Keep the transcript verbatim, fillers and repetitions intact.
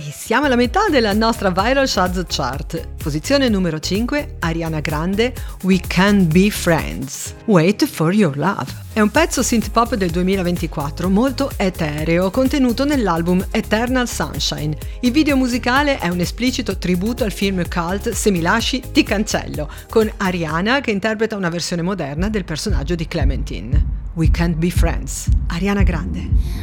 Siamo alla metà della nostra Viral Chart Chart. Posizione numero cinque, Ariana Grande, We Can Be Friends. Wait for Your Love. È un pezzo synth pop del duemilaventiquattro molto etereo, contenuto nell'album Eternal Sunshine. Il video musicale è un esplicito tributo al film cult Se mi lasci ti cancello, con Ariana che interpreta una versione moderna del personaggio di Clementine. We Can't Be Friends. Ariana Grande.